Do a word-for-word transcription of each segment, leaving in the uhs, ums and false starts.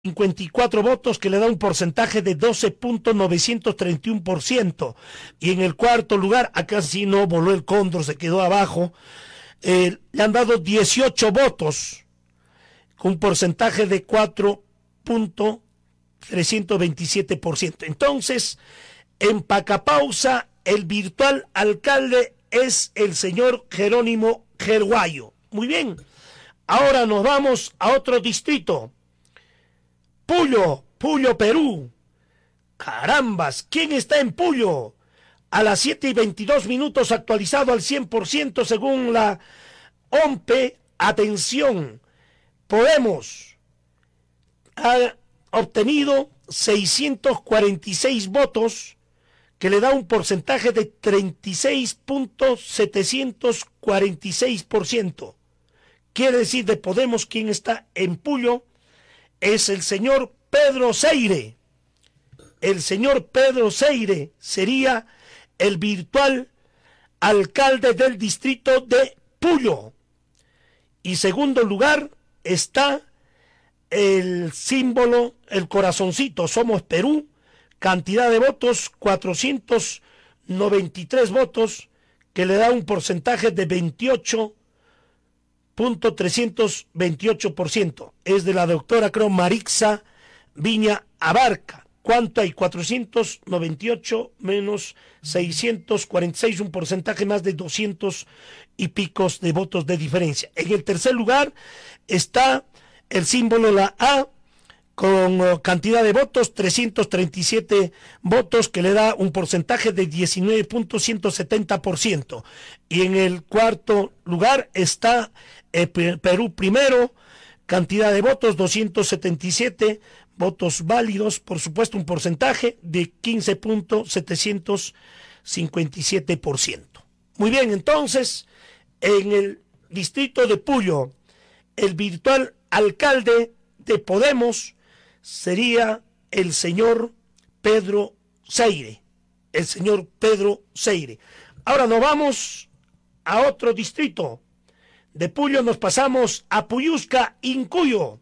cincuenta y cuatro votos, que le da un porcentaje de doce punto novecientos treinta y uno por ciento. Y en el cuarto lugar, acá sí no voló el cóndor, se quedó abajo, eh, le han dado dieciocho votos, con un porcentaje de cuatro punto trescientos veintisiete por ciento. Entonces, en Pacapausa, el virtual alcalde es el señor Jerónimo Gerguayo. Muy bien, ahora nos vamos a otro distrito. Puyo, Puyo, Perú. Carambas, ¿quién está en Puyo? A las siete y veintidós minutos, actualizado al cien por ciento según la O M P E. Atención, Podemos ha obtenido seiscientos cuarenta y seis votos, que le da un porcentaje de treinta y seis punto setecientos cuarenta y seis por ciento. Quiere decir, de Podemos, quien está en Puyo es el señor Pedro Seire. El señor Pedro Seire sería el virtual alcalde del distrito de Puyo. Y segundo lugar está el símbolo, el corazoncito, Somos Perú, cantidad de votos, cuatrocientos noventa y tres votos, que le da un porcentaje de veintiocho punto trescientos veintiocho por ciento. Es de la doctora, creo, Marixa Viña Abarca. ¿Cuánto hay? cuatrocientos noventa y ocho menos seiscientos cuarenta y seis, un porcentaje más de doscientos y picos de votos de diferencia. En el tercer lugar está el símbolo, la A, con cantidad de votos, trescientos treinta y siete votos, que le da un porcentaje de diecinueve punto ciento setenta por ciento. Y en el cuarto lugar está eh, Perú Primero, cantidad de votos, doscientos setenta y siete votos válidos, por supuesto un porcentaje de quince punto setecientos cincuenta y siete por ciento. Muy bien, entonces, en el distrito de Puyo, el virtual alcalde de Podemos sería el señor Pedro Seire, el señor Pedro Seire. Ahora nos vamos a otro distrito. De Puyo nos pasamos a Puyusca, Incuyo.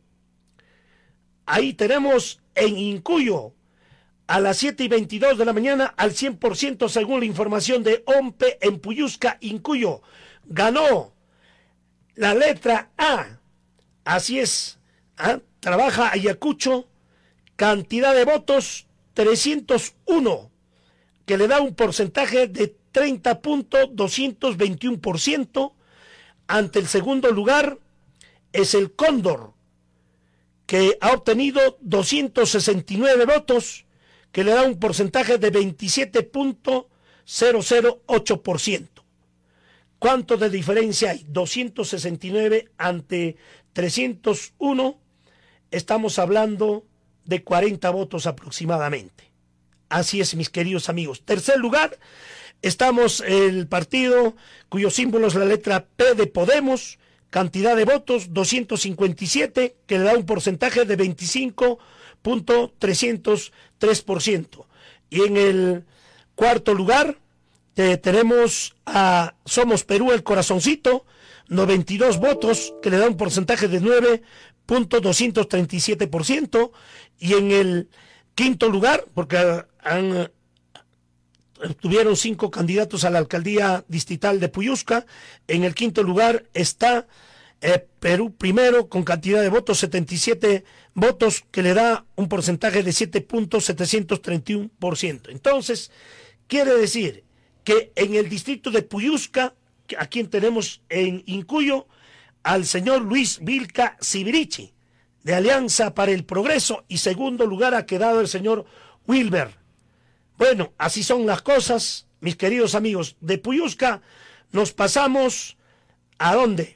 Ahí tenemos en Incuyo, a las siete y veintidós de la mañana, al cien por ciento según la información de O M P E, en Puyusca, Incuyo, ganó la letra A. Así es, ¿ah? Trabaja Ayacucho, cantidad de votos trescientos uno, que le da un porcentaje de treinta punto doscientos veintiuno por ciento. Ante el segundo lugar es el Cóndor, que ha obtenido doscientos sesenta y nueve votos, que le da un porcentaje de veintisiete punto cero cero ocho por ciento. ¿Cuánto de diferencia hay? doscientos sesenta y nueve ante trescientos uno, estamos hablando de cuarenta votos aproximadamente. Así es, mis queridos amigos. Tercer lugar, estamos el partido cuyo símbolo es la letra P de Podemos, cantidad de votos doscientos cincuenta y siete, que le da un porcentaje de veinticinco punto trescientos tres por ciento. Y en el cuarto lugar eh, tenemos a Somos Perú, el corazoncito, noventa y dos votos, que le da un porcentaje de nueve punto doscientos treinta y siete por ciento. Y en el quinto lugar, porque han tuvieron cinco candidatos a la alcaldía distrital de Puyusca, en el quinto lugar está eh, Perú Primero, con cantidad de votos, setenta y siete votos, que le da un porcentaje de siete punto setecientos treinta y uno por ciento. Entonces, quiere decir que en el distrito de Puyusca, a quien tenemos en Incuyo, al señor Luis Vilca Sibirichi, de Alianza para el Progreso, y segundo lugar ha quedado el señor Wilber. Bueno, así son las cosas, mis queridos amigos. De Puyusca nos pasamos, ¿a dónde?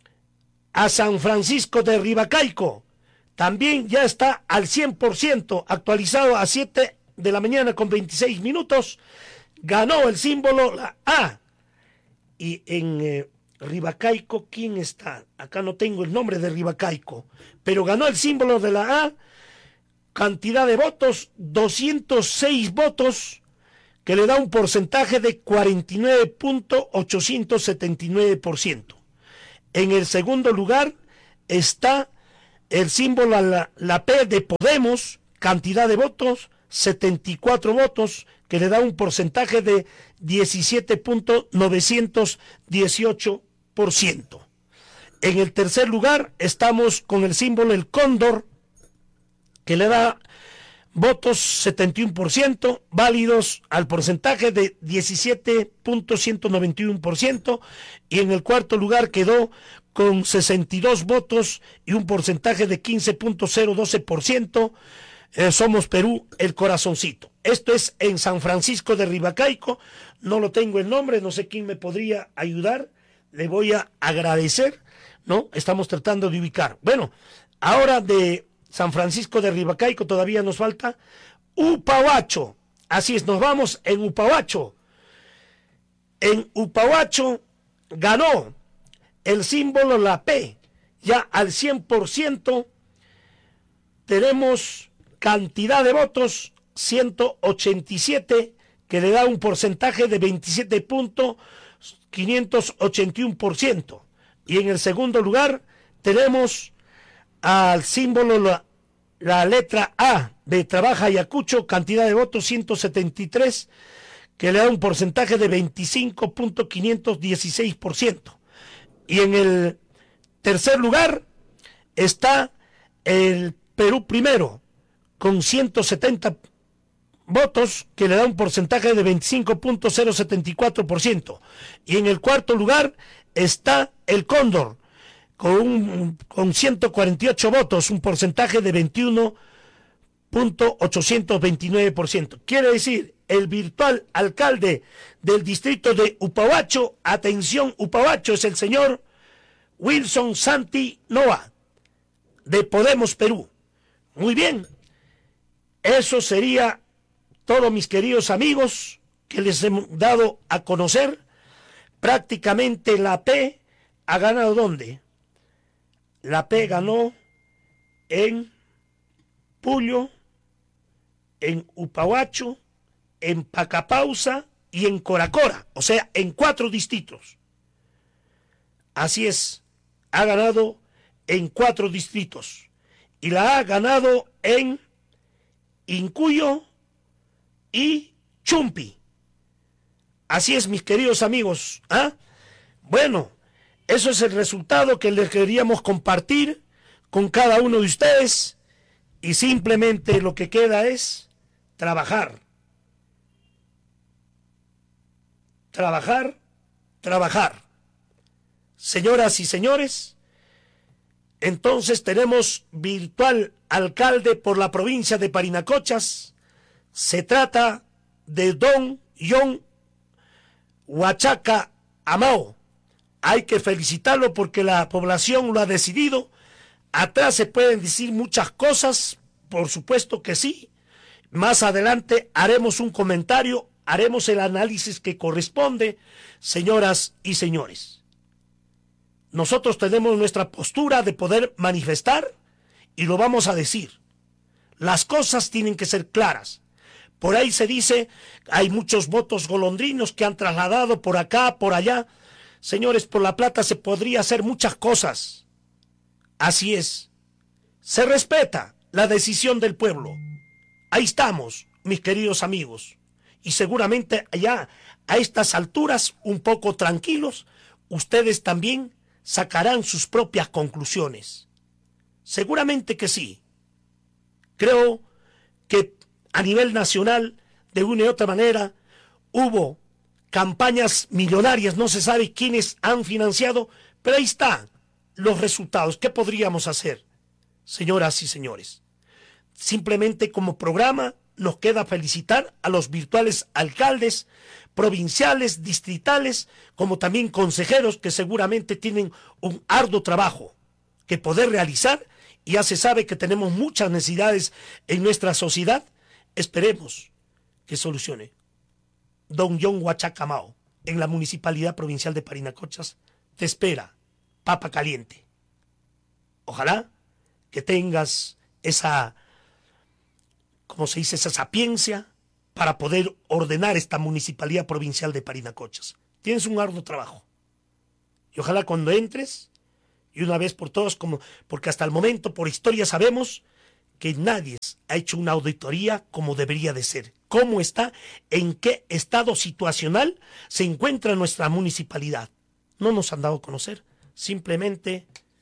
A San Francisco de Ribacaico. También ya está al cien por ciento, actualizado a siete de la mañana con veintiséis minutos. Ganó el símbolo la A. Y en eh, Ribacaico, ¿quién está? Acá no tengo el nombre de Ribacaico, pero ganó el símbolo de la A. Cantidad de votos, doscientos seis votos, que le da un porcentaje de cuarenta y nueve punto ochocientos setenta y nueve por ciento. En el segundo lugar está El símbolo, la, la P de Podemos, cantidad de votos, setenta y cuatro votos, que le da un porcentaje de diecisiete punto novecientos dieciocho por ciento. En el tercer lugar estamos con el símbolo el cóndor, que le da votos setenta y uno por ciento, válidos al porcentaje de diecisiete punto ciento noventa y uno por ciento, y en el cuarto lugar quedó con sesenta y dos votos y un porcentaje de quince punto cero doce por ciento. Eh, Somos Perú, el corazoncito. Esto es en San Francisco de Ribacaico. No lo tengo el nombre, no sé quién me podría ayudar. Le voy a agradecer, ¿no? Estamos tratando de ubicar. Bueno, ahora de San Francisco de Ribacaico todavía nos falta Upahuacho. Así es, nos vamos en Upahuacho. En Upahuacho ganó el símbolo la P, ya al cien por ciento. Tenemos cantidad de votos ciento ochenta y siete, que le da un porcentaje de veintisiete punto quinientos ochenta y uno por ciento. Y en el segundo lugar tenemos al símbolo la, la letra A de Trabaja Ayacucho, cantidad de votos ciento setenta y tres, que le da un porcentaje de veinticinco punto quinientos dieciséis por ciento. Y en el tercer lugar está el Perú Primero, con ciento setenta votos, que le da un porcentaje de veinticinco punto cero setenta y cuatro por ciento. Y en el cuarto lugar está el Cóndor, con, un, con ciento cuarenta y ocho votos, un porcentaje de veintiuno punto ochocientos veintinueve por ciento. Quiere decir, el virtual alcalde del distrito de Upahuacho, atención, Upahuacho, es el señor Wilson Santi Noa, de Podemos Perú. Muy bien, eso sería todo, mis queridos amigos, que les hemos dado a conocer. Prácticamente la P ha ganado ¿dónde? La P ganó en Puyo, en Upahuacho, en Pacapausa y en Coracora, o sea, en cuatro distritos. Así es, ha ganado en cuatro distritos. Y la ha ganado en Incuyo y Chumpi. Así es, mis queridos amigos. ¿Ah? Bueno, eso es el resultado que les queríamos compartir con cada uno de ustedes. Y simplemente lo que queda es trabajar. Trabajar, trabajar. Señoras y señores, entonces tenemos virtual alcalde por la provincia de Parinacochas. Se trata de Don John Huachaca Amao. Hay que felicitarlo porque la población lo ha decidido. Atrás se pueden decir muchas cosas, por supuesto que sí. Más adelante haremos un comentario, haremos el análisis que corresponde, señoras y señores. Nosotros tenemos nuestra postura de poder manifestar y lo vamos a decir. Las cosas tienen que ser claras. Por ahí se dice, hay muchos votos golondrinos que han trasladado por acá, por allá. Señores, por La Plata se podría hacer muchas cosas. Así es. Se respeta la decisión del pueblo. Ahí estamos, mis queridos amigos. Y seguramente allá, a estas alturas, un poco tranquilos, ustedes también sacarán sus propias conclusiones. Seguramente que sí. Creo que a nivel nacional, de una y otra manera, hubo campañas millonarias, no se sabe quiénes han financiado, pero ahí están los resultados. ¿Qué podríamos hacer, señoras y señores? Simplemente como programa nos queda felicitar a los virtuales alcaldes provinciales, distritales, como también consejeros que seguramente tienen un arduo trabajo que poder realizar, y ya se sabe que tenemos muchas necesidades en nuestra sociedad. Esperemos que solucione. Don John Huachaca Amao, en la Municipalidad Provincial de Parinacochas, te espera, papa caliente. Ojalá que tengas esa, ¿cómo se dice?, esa sapiencia para poder ordenar esta Municipalidad Provincial de Parinacochas. Tienes un arduo trabajo. Y ojalá cuando entres, y una vez por todas, como, porque hasta el momento, por historia, sabemos que nadie ha hecho una auditoría como debería de ser. ¿Cómo está? ¿En qué estado situacional se encuentra nuestra municipalidad? No nos han dado a conocer. Simplemente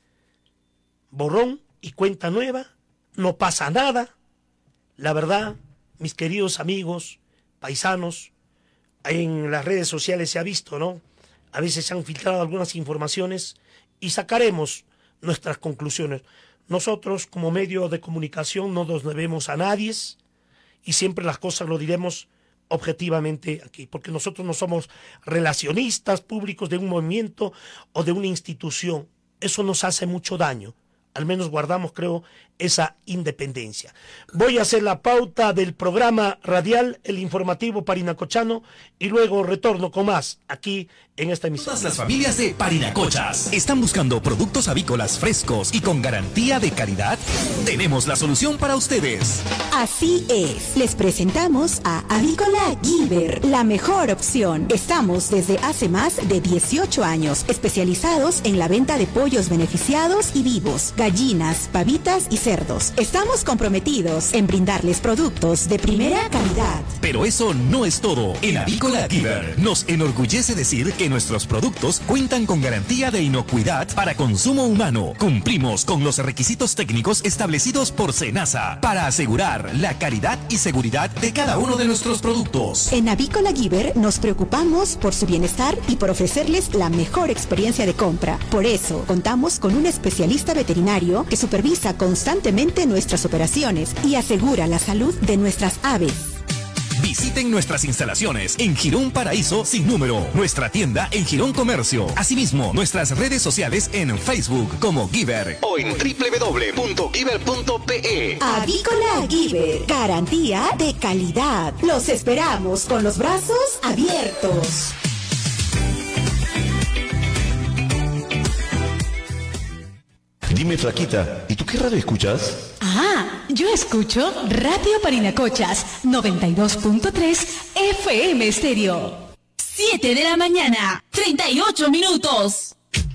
borrón y cuenta nueva. No pasa nada. La verdad, mis queridos amigos, paisanos, en las redes sociales se ha visto, ¿no? A veces se han filtrado algunas informaciones y sacaremos nuestras conclusiones. Nosotros, como medio de comunicación, no nos debemos a nadie y siempre las cosas lo diremos objetivamente aquí, porque nosotros no somos relacionistas públicos de un movimiento o de una institución. Eso nos hace mucho daño. Al menos guardamos, creo, esa independencia. Voy a hacer la pauta del programa radial, el informativo parinacochano, y luego retorno con más aquí en esta emisión. Todas las familias de Parinacochas están buscando productos avícolas frescos y con garantía de calidad. Tenemos la solución para ustedes. Así es, les presentamos a Avícola Giver, la mejor opción. Estamos desde hace más de dieciocho años, especializados en la venta de pollos beneficiados y vivos, gallinas, pavitas y cerdos. Estamos comprometidos en brindarles productos de primera calidad. Pero eso no es todo. En Avícola Giver nos enorgullece decir que nuestros productos cuentan con garantía de inocuidad para consumo humano. Cumplimos con los requisitos técnicos establecidos por SENASA para asegurar la calidad y seguridad de cada uno de nuestros productos. En Avícola Giver nos preocupamos por su bienestar y por ofrecerles la mejor experiencia de compra. Por eso contamos con un especialista veterinario que supervisa constantemente nuestras operaciones y asegura la salud de nuestras aves. Visiten nuestras instalaciones en Girón Paraíso sin número, nuestra tienda en Girón Comercio. Asimismo, nuestras redes sociales en Facebook como Giver o en doble u doble u doble u punto giver punto pe e. Avícola Giver, garantía de calidad. Los esperamos con los brazos abiertos. Dime, flaquita, ¿y tú qué radio escuchas? Ah, yo escucho Radio Parinacochas noventa y dos punto tres F M Estéreo. siete de la mañana, treinta y ocho minutos.